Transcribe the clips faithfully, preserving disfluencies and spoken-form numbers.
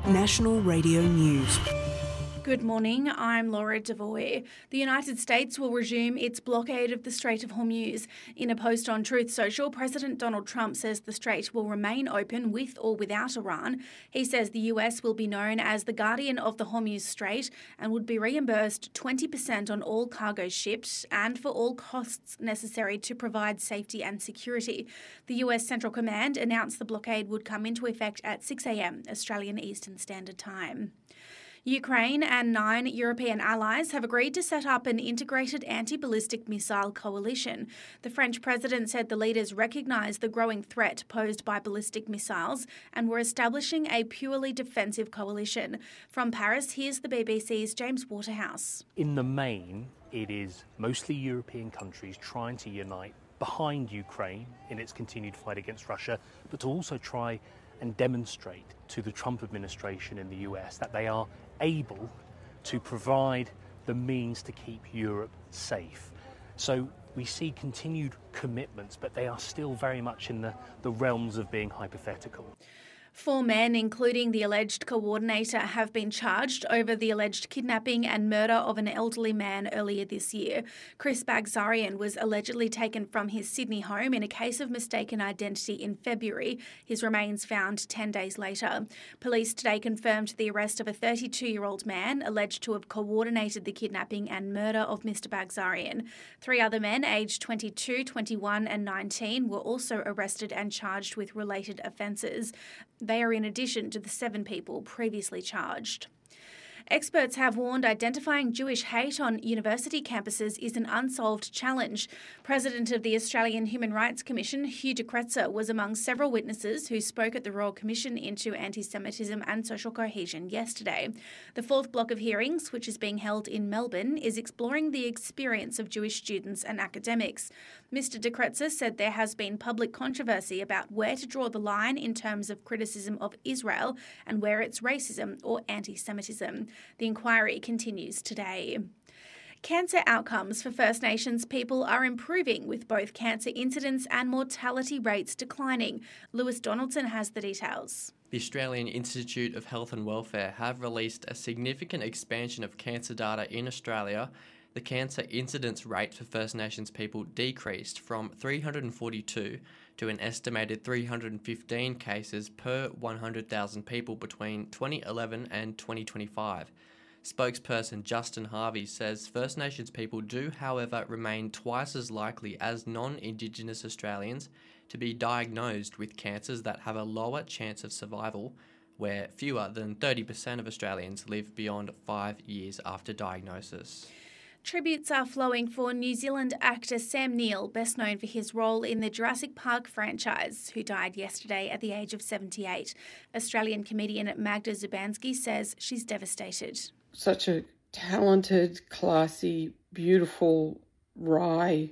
National Radio News. Good morning, I'm Laura Devoy. The United States will resume its blockade of the Strait of Hormuz. In a post on Truth Social, President Donald Trump says the strait will remain open with or without Iran. He says the U S will be known as the guardian of the Hormuz Strait and would be reimbursed twenty percent on all cargo shipped and for all costs necessary to provide safety and security. The U S Central Command announced the blockade would come into effect at six a.m. Australian Eastern Standard Time. Ukraine and nine European allies have agreed to set up an integrated anti-ballistic missile coalition. The French president said the leaders recognise the growing threat posed by ballistic missiles and were establishing a purely defensive coalition. From Paris, here's the B B C's James Waterhouse. In the main, it is mostly European countries trying to unite behind Ukraine in its continued fight against Russia, but to also try and demonstrate to the Trump administration in the U S that they are able to provide the means to keep Europe safe. So we see continued commitments, but they are still very much in the, the realms of being hypothetical. Four men, including the alleged coordinator, have been charged over the alleged kidnapping and murder of an elderly man earlier this year. Chris Bagzarian was allegedly taken from his Sydney home in a case of mistaken identity in February. His remains found ten days later. Police today confirmed the arrest of a thirty-two-year-old man alleged to have coordinated the kidnapping and murder of Mister Bagzarian. Three other men, aged twenty-two, twenty-one and nineteen, were also arrested and charged with related offences. They are in addition to the seven people previously charged. Experts have warned identifying Jewish hate on university campuses is an unsolved challenge. President of the Australian Human Rights Commission, Hugh de Kretser, was among several witnesses who spoke at the Royal Commission into Anti-Semitism and Social Cohesion yesterday. The fourth block of hearings, which is being held in Melbourne, is exploring the experience of Jewish students and academics. Mister de Kretser said there has been public controversy about where to draw the line in terms of criticism of Israel and where it's racism or anti-Semitism. The inquiry continues today. Cancer outcomes for First Nations people are improving, with both cancer incidence and mortality rates declining. Lewis Donaldson has the details. The Australian Institute of Health and Welfare have released a significant expansion of cancer data in Australia. The cancer incidence rate for First Nations people decreased from three hundred forty-two to an estimated three hundred fifteen cases per one hundred thousand people between twenty eleven and twenty twenty-five. Spokesperson Justin Harvey says First Nations people do, however, remain twice as likely as non-Indigenous Australians to be diagnosed with cancers that have a lower chance of survival, where fewer than thirty percent of Australians live beyond five years after diagnosis. Tributes are flowing for New Zealand actor Sam Neill, best known for his role in the Jurassic Park franchise, who died yesterday at the age of seventy-eight. Australian comedian Magda Zubanski says she's devastated. Such a talented, classy, beautiful, wry,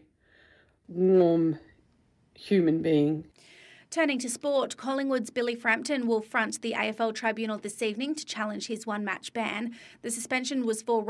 warm human being. Turning to sport, Collingwood's Billy Frampton will front the A F L tribunal this evening to challenge his one-match ban. The suspension was for